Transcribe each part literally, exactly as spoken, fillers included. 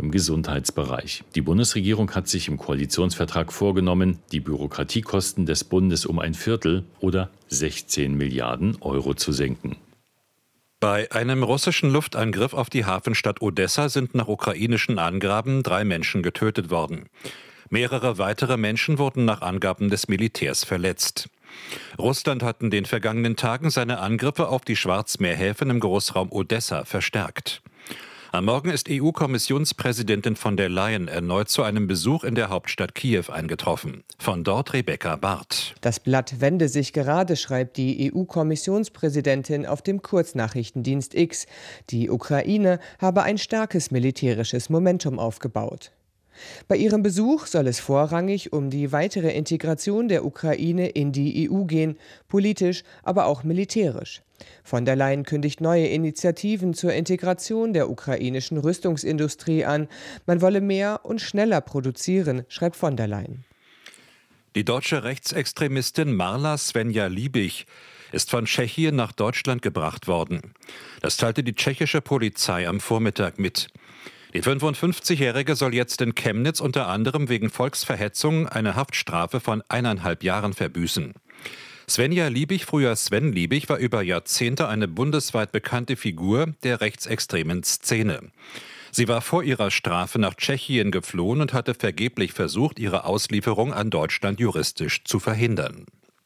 im Gesundheitsbereich. Die Bundesregierung hat sich im Koalitionsvertrag vorgenommen, die Bürokratiekosten des Bundes um ein Viertel oder sechzehn Milliarden Euro zu senken. Bei einem russischen Luftangriff auf die Hafenstadt Odessa sind nach ukrainischen Angaben drei Menschen getötet worden. Mehrere weitere Menschen wurden nach Angaben des Militärs verletzt. Russland hat in den vergangenen Tagen seine Angriffe auf die Schwarzmeerhäfen im Großraum Odessa verstärkt. Am Morgen ist E U-Kommissionspräsidentin von der Leyen erneut zu einem Besuch in der Hauptstadt Kiew eingetroffen. Von dort Rebecca Barth. Das Blatt wende sich gerade, schreibt die E U-Kommissionspräsidentin auf dem Kurznachrichtendienst X. Die Ukraine habe ein starkes militärisches Momentum aufgebaut. Bei ihrem Besuch soll es vorrangig um die weitere Integration der Ukraine in die E U gehen, politisch, aber auch militärisch. Von der Leyen kündigt neue Initiativen zur Integration der ukrainischen Rüstungsindustrie an. Man wolle mehr und schneller produzieren, schreibt von der Leyen. Die deutsche Rechtsextremistin Marla Svenja Liebig ist von Tschechien nach Deutschland gebracht worden. Das teilte die tschechische Polizei am Vormittag mit. Die fünfundfünfzigjährige soll jetzt in Chemnitz unter anderem wegen Volksverhetzung eine Haftstrafe von eineinhalb Jahren verbüßen. Svenja Liebig, früher Sven Liebig, war über Jahrzehnte eine bundesweit bekannte Figur der rechtsextremen Szene. Sie war vor ihrer Strafe nach Tschechien geflohen und hatte vergeblich versucht, ihre Auslieferung an Deutschland juristisch zu verhindern.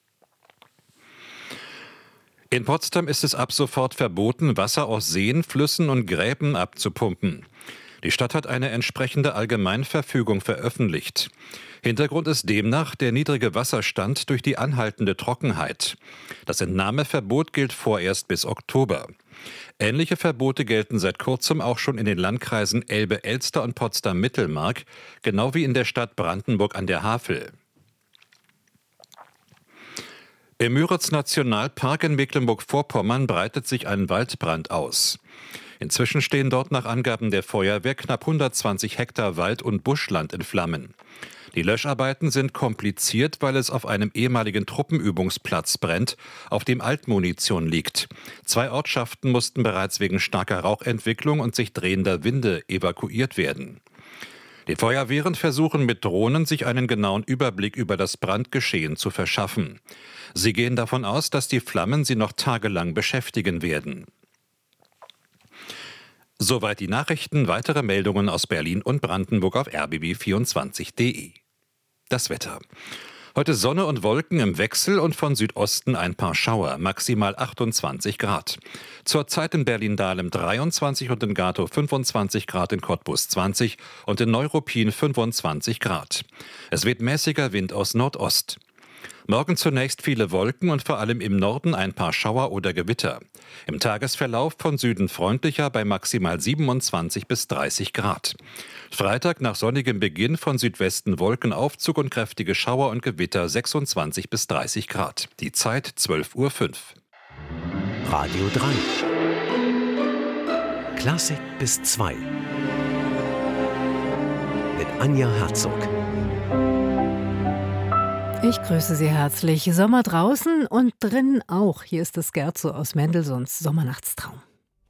In Potsdam ist es ab sofort verboten, Wasser aus Seen, Flüssen und Gräben abzupumpen. Die Stadt hat eine entsprechende Allgemeinverfügung veröffentlicht. Hintergrund ist demnach der niedrige Wasserstand durch die anhaltende Trockenheit. Das Entnahmeverbot gilt vorerst bis Oktober. Ähnliche Verbote gelten seit kurzem auch schon in den Landkreisen Elbe-Elster und Potsdam-Mittelmark, genau wie in der Stadt Brandenburg an der Havel. Im Müritz-Nationalpark in Mecklenburg-Vorpommern breitet sich ein Waldbrand aus. Inzwischen stehen dort nach Angaben der Feuerwehr knapp hundertzwanzig Hektar Wald- und Buschland in Flammen. Die Löscharbeiten sind kompliziert, weil es auf einem ehemaligen Truppenübungsplatz brennt, auf dem Altmunition liegt. Zwei Ortschaften mussten bereits wegen starker Rauchentwicklung und sich drehender Winde evakuiert werden. Die Feuerwehren versuchen mit Drohnen, sich einen genauen Überblick über das Brandgeschehen zu verschaffen. Sie gehen davon aus, dass die Flammen sie noch tagelang beschäftigen werden. Soweit die Nachrichten, weitere Meldungen aus Berlin und Brandenburg auf r b b vierundzwanzig punkt d e. Das Wetter. Heute Sonne und Wolken im Wechsel und von Südosten ein paar Schauer, maximal achtundzwanzig Grad. Zurzeit in Berlin-Dahlem dreiundzwanzig und in Gatow fünfundzwanzig Grad, in Cottbus zwanzig und in Neuruppin fünfundzwanzig Grad. Es weht mäßiger Wind aus Nordost. Morgen zunächst viele Wolken und vor allem im Norden ein paar Schauer oder Gewitter. Im Tagesverlauf von Süden freundlicher bei maximal siebenundzwanzig bis dreißig Grad. Freitag nach sonnigem Beginn von Südwesten Wolkenaufzug und kräftige Schauer und Gewitter sechsundzwanzig bis dreißig Grad. Die Zeit zwölf Uhr fünf. Radio drei. Klassik bis zwei. Mit Anja Herzog. Ich grüße Sie herzlich. Sommer draußen und drinnen auch. Hier ist das Scherzo aus Mendelssohns Sommernachtstraum.